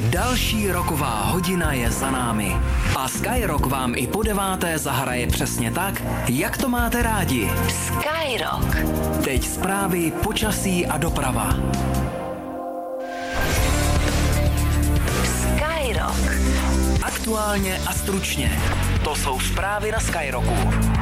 Další roková hodina je za námi. A Skyrock vám i po 9. zahraje přesně tak, jak to máte rádi. Skyrock. Teď zprávy, počasí a doprava. Skyrock. Aktuálně a stručně. To jsou zprávy na Skyrocku.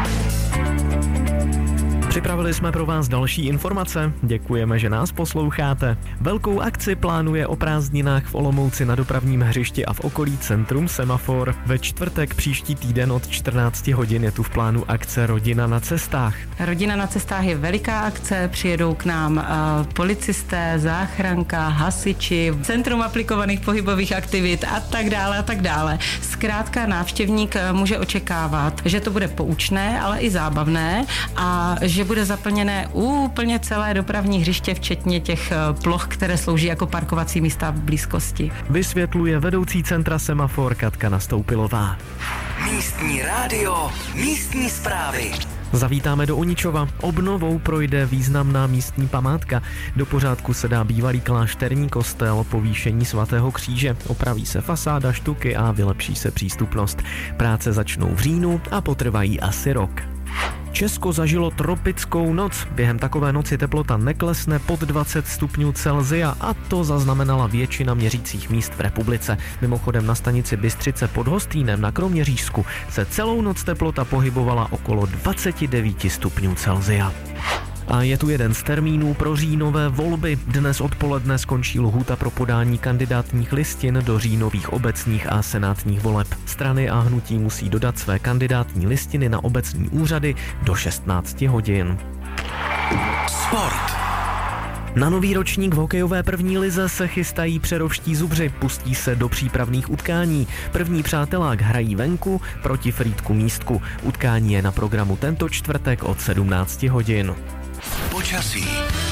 Připravili jsme pro vás další informace. Děkujeme, že nás posloucháte. Velkou akci plánuje o prázdninách v Olomouci na dopravním hřišti a v okolí centrum Semafor. Ve čtvrtek příští týden od 14 hodin je tu v plánu akce Rodina na cestách. Rodina na cestách je veliká akce, přijedou k nám policisté, záchranka, hasiči, centrum aplikovaných pohybových aktivit a tak dále a tak dále. Zkrátka návštěvník může očekávat, že to bude poučné, ale i zábavné a že bude zaplněné úplně celé dopravní hřiště, včetně těch ploch, které slouží jako parkovací místa v blízkosti. Vysvětluje vedoucí centra Semafor Katka Nastoupilová. Místní rádio, místní zprávy. Zavítáme do Uničova. Obnovou projde významná místní památka. Do pořádku se dá bývalý klášterní kostel, povýšení svatého kříže. Opraví se fasáda, štuky a vylepší se přístupnost. Práce začnou v říjnu a potrvají asi rok. Česko zažilo tropickou noc. Během takové noci teplota neklesne pod 20 stupňů Celsia a to zaznamenala většina měřících míst v republice. Mimochodem na stanici Bystřice pod Hostýnem na Kroměřížsku se celou noc teplota pohybovala okolo 29 stupňů Celsia. A je tu jeden z termínů pro říjnové volby. Dnes odpoledne skončí lhůta pro podání kandidátních listin do říjnových obecních a senátních voleb. Strany a hnutí musí dodat své kandidátní listiny na obecní úřady do 16 hodin. Sport. Na nový ročník v hokejové první lize se chystají přerovští Zubři, pustí se do přípravných utkání. První přátelák hrají venku proti Frýdku Místku. Utkání je na programu tento čtvrtek od 17 hodin. Počasí.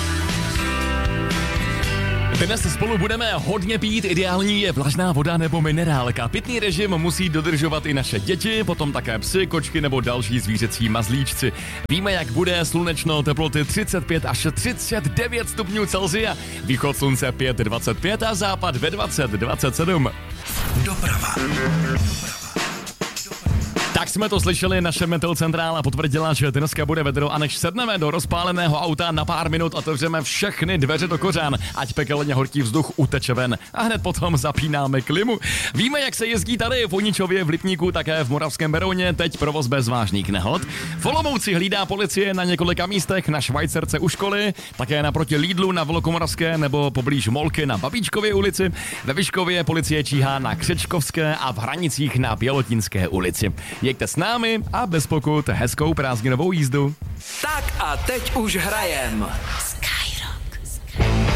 Dnes spolu budeme hodně pít, ideální je vlažná voda nebo minerálka. Pitný režim musí dodržovat i naše děti, potom také psy, kočky nebo další zvířecí mazlíčci. Víme, jak bude slunečno, teploty 35 až 39 stupňů Celsia, východ slunce 5,25 a západ ve 20,27. Doprava. Tak jsme to slyšeli, naše meteocentrála potvrdila, že dneska bude vedro a než sedneme do rozpáleného auta na pár minut otevřeme všechny dveře do kořán, ať pekelně horký vzduch uteče ven a hned potom zapínáme klimu. Víme, jak se jezdí tady v Uničově, v Lipníku, také v Moravském Berouně, teď provoz bez vážných nehod. V Olomouci hlídá policie na několika místech, na Švajcerce u školy, také naproti Lidlu na Velkomoravské nebo poblíž Molky na Babíčkově ulici. Ve Vyškově policie číhá na Křečkovské a v Hranicích na Bělotínské ulici. Jeďte s námi a bez pokut hezkou prázdninovou jízdu. Tak a teď už hrajem.